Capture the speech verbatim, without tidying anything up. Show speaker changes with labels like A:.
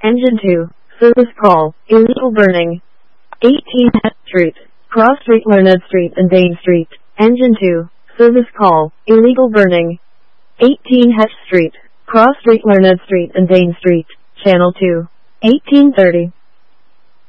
A: Engine two, service call, illegal burning. eighteen Hess Street, Cross Street, Larned Street and Dane Street. Engine two, service call, illegal burning. eighteen Hess Street, Cross Street, Larned Street and Dane Street. Channel two. eighteen thirty.